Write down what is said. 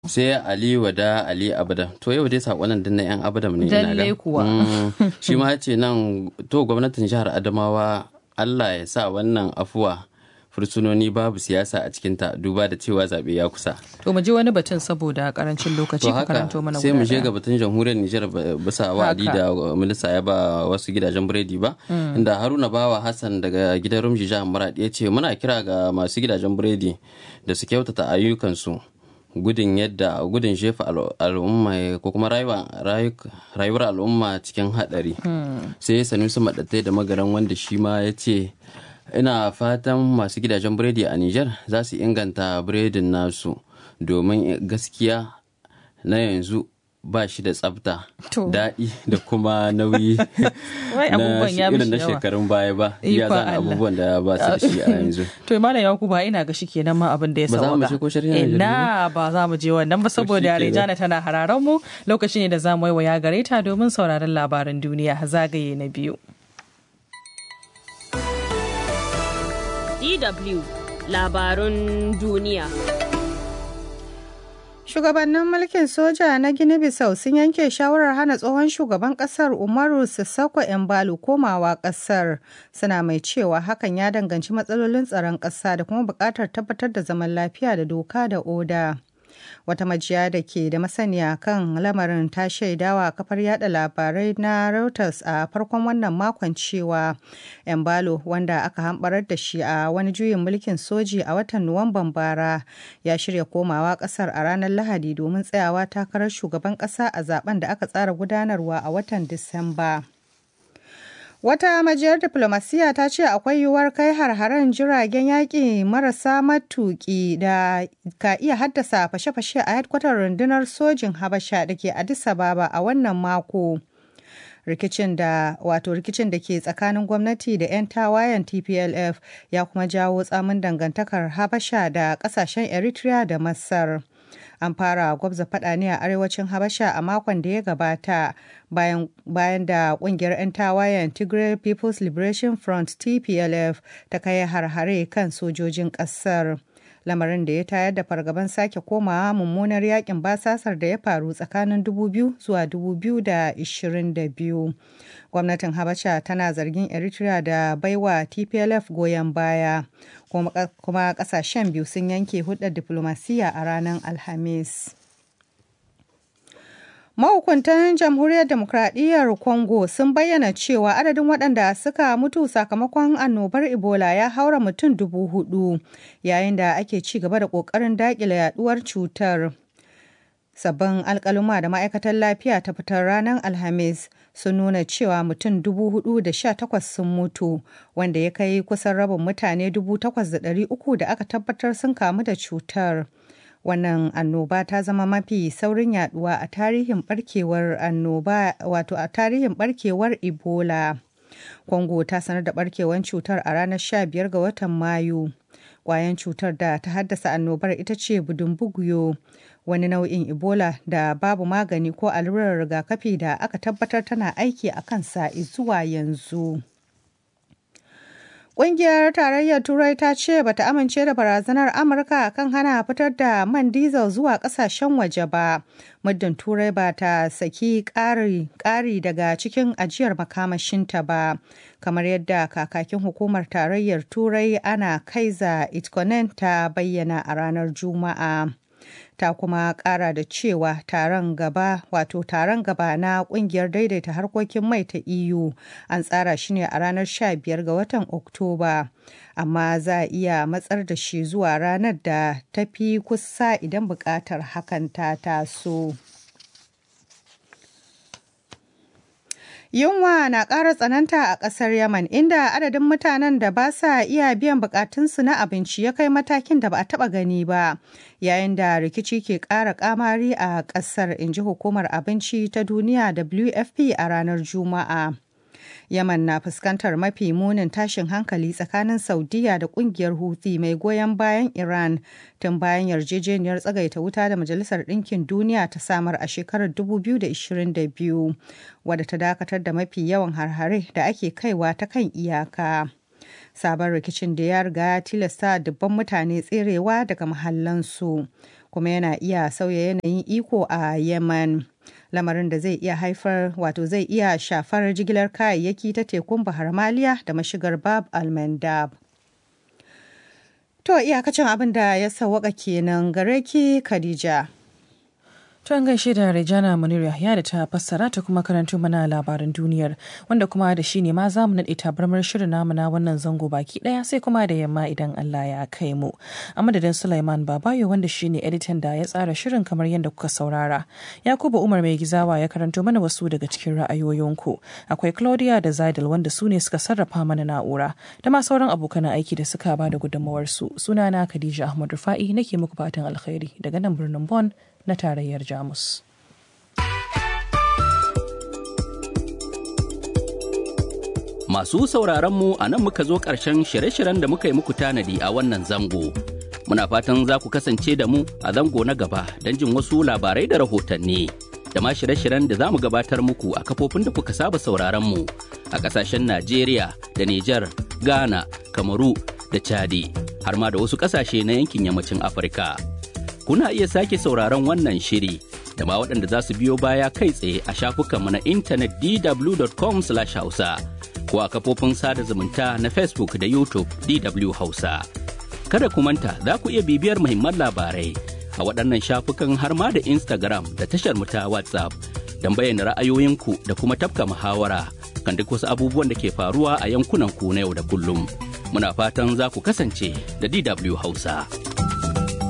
sai Ali Wada Ali Abada. To yau dai sakonan din na 'yan Abadam ne ina ga. Dalle kuwa. Shi ma ce nan to gwamnatin jihar Adamawa Allah ya sa wannan afuwa fursunoni babu siyasa a cikinta duba da cewa zaɓe ya kusa. To mu je wani batun saboda karancin lokaci ka karanto mana sai mu je ga batun jamhuriyar Nijar bisa wa'adi da minista ya ba wasu gidajen biredi ba. Inda Haruna Bawa Hassan daga gidan Rumji jihar Maradi ya ce muna kira ga masu gidajen biredi da su kyautata ayyukansu. Gudun jefa al'umma ko kuma rayuwar al'umma cikin hadari. Sai Sanusi Madatai da Magaran wanda shi ma ya ce ina fatan masu gidajen biredi a Nijar za su inganta biredin nasu domin gaskiya na yanzu ba shi da tsafta, daɗi da kuma nauyi na shekarun baya ba. Ya zana abubuwan da ba su da shi a yanzu. To Malam Yakuba ina ga shi kenan ma abin da ya sauka. Ba za mu je ko shirin ba za mu je wannan ba saboda Rejana tana hararan mu lokaci ne da za mu yi wa ya gare ta domin sauraron labaran duniya zagaye na biyu. DW labarun duniya. Shugabannin mulkin soja na Gini-Bissau sun yanke shawarar hana tsohon shugaban kasar Umaru Sissoco Embalo komawa kasar. Suna mai cewa hakan ya danganci matsalolin tsaron ƙasa da kuma buƙatar tabbatar da zaman lafiya da doka da oda. Wata majiya da ke da masaniya kan lamarin ta shaidawa kafar yada labarai na Reuters a farkon wannan makon cewa Embalo wanda aka hambarar da shi a wani juyin mulkin soji a watan Nuwamban bara ya shirya komawa kasar a ranar Lahadi domin tsayawa takarar shugaban kasa a zaben da aka tsara gudanarwa a watan Disamba. Wata majiyar diplomasiya ta ce akwai yiwuwar kai har-haren jiragen yaƙi marasa matuƙi da ka iya haddasa fashe-fashe a hedkwatar rundunar sojin Habasha da ke Addis Ababa a wannan mako. Rikicin da ke tsakanin gwamnati da 'yan tawayen TPLF ya kuma jawo tsamin dangantakar Habasha da ƙasashen Eritrea da Masar. An fara gwabza fada ne a arewacin Habasha a makon da ya gabata bayan da kungiyar 'yan tawayen Tigray People's Liberation Front TPLF ta kai har-hare kan sojojin kasar. Lamarin da ya tayar da fargaban sake komawa mummunar yakin basasar da ya faru tsakanin 2000 zuwa 2022. Gwamnatin Habasha tana zargin Eritrea da baiwa TPLF goyon baya, kuma kasashen biyu sun yanke hulɗar diflomasiyya a ranar Alhamis. Mahukuntan Jamhuriyar Demokradiyyar Congo sun bayyana cewa adadin waɗanda suka mutu sakamakon annobar Ebola ya haura mutum 4,000 yayin da ake ci gaba da ƙoƙarin daƙile yaduwar cutar. Sabbin alƙaluma da ma'aikatar lafiya ta fitar ranar Alhamis sun nuna cewa mutum 4,018 sun mutu, wanda ya kai kusan rabin mutane 8,300 da aka tabbatar sun kamu da cutar. Wannan annoba ta zama mafi saurin yaduwa a tarihin barkewar Ebola. Congo ta sanar da barkewar cutar a ranar 15 ga watan Mayu. Kwayan cutar da ta haddasa annobar ita ce budumbuguyo, wani nau'in Ebola da babu magani ko allurar rigakafi da aka tabbatar tana aiki a kansa zuwa yanzu. Ƙungiyar Tarayyar Turai ta ce bata amince da barazanar Amurka kan hana fitar da man diesel zuwa ƙasashen waje ba, muddin Turai ba ta saki ƙari daga cikin ajiyar makamashinta ba, kamar yadda kakakin hukumar Tarayyar Turai Ana Kaiser Itkonen ta bayyana a ranar Juma'a. Ta kuma kara da cewa taron gaba na kungiyar daidaita harkokin mai ta EU an tsara shi ne a ranar 15 ga watan Oktoba, amma za a iya matsar da shi zuwa ranar da ta fi kusa idan buƙatar hakan ta taso. Yunwa na ƙara tsananta a ƙasar Yaman, inda adadin mutanen da ba sa iya biyan bukatunsu na abinci ya kai matakin da ba a taɓa gani ba, yayin da rikici ke ƙara ƙamari a ƙasar, inji Hukumar Abinci ta Duniya WFP a ranar Juma'a. Yaman na fuskantar mafi munin tashin hankali tsakanin Saudiya da kungiyar Houthi mai goyon bayan Iran tun bayan yarjejeniyar tsagaita wuta da Majalisar Ɗinkin Duniya ta samar a shekarar 2022, wadda ta dakatar da mafi yawan harhare da ake kaiwa ta kan iyaka. Sabon rikicin da ya riga ya tilasta dubban mutane tserewa daga mahallansu. kuma yana iya sauya yanayin iko a Yemen. Lamarin da zai iya zai iya shafar jigilar kayayyaki ta tekun Bahar Maliya da mashigar Bab al-Mandab. To iyakacin abin da ya sawwaka kenan gare ki Khadija. To an gaishe da Rejana Munir Yahya da ta fassara ta kuma karanto mana labaran duniyar wanda kuma da shi ne ma za mu naɗe tabarmar shirin namu na wannan zango baki ɗaya sai kuma da yamma idan Allah ya kai mu. A madadin Sulaiman Babayo wanda shi ne editan da ya tsara shirin kamar yadda kuka saurara. Yakubu Umar Mai Gizawa ya karanto mana wasu daga cikin ra'ayoyinku. Akwai Claudia da Zaidal wanda su ne suka sarrafa mana na'ura da ma sauran abokan aiki da suka ba da gudunmawarsu. Sunana Khadija Ahmad Rufa'i nake muku fatan alkhairi daga nan birnin Bonn na tarayyar Jamus. Masu sauraronmu a nan muka zo ƙarshen shirye-shiryen da muka yi muku tanadi a wannan zango. Muna fatan za ku kasance da mu a zango na gaba don jin wasu labarai da rahotanni. Da ma shirye-shiryen da za mu gabatar muku a kafofin da kuka saba sauraronmu a ƙasashen Najeriya da Nijar, Ghana, Kamaru da Chadi, har ma da wasu ƙasashe na yankin yammacin Afirka. Kuna iya sake sauraron wannan shiri da ma waɗanda za su biyo baya kai tsaye a shafukanmu na intanet dw.com/hausa ko a kafofin sada zumunta na Facebook da YouTube DW Hausa. Kada ku manta za ku iya bibiyar muhimman labarai a waɗannan shafukan har ma da Instagram da tashar mu ta WhatsApp don bayyana ra'ayoyinku da kuma tafka muhawara kan duk wasu abubuwan da ke faruwa a yankunan ku na yau da kullum. Muna fatan za ku kasance da DW Hausa.